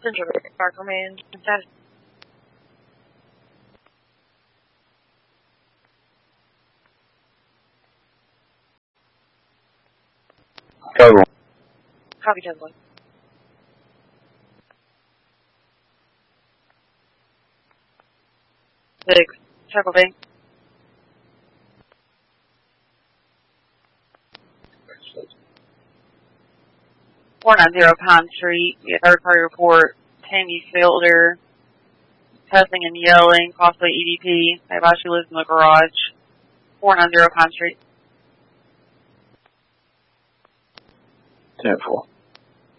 Central Fire Command. Status. Total. Copy, 10-1. Six. Circle Bay. 490 Pine Street. We have third-party report. Tammy Fielder. Cussing and yelling. Possibly EDP. Everybody she lives in the garage. 490 Pine Street. 10-4.